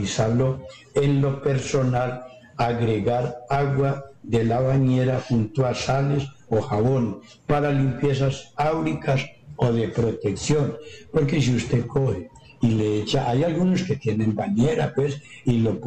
utilizarlo en lo personal, agregar agua de la bañera junto a sales o jabón para limpiezas áuricas o de protección, porque si usted coge y le echa, hay algunos que tienen bañera pues y lo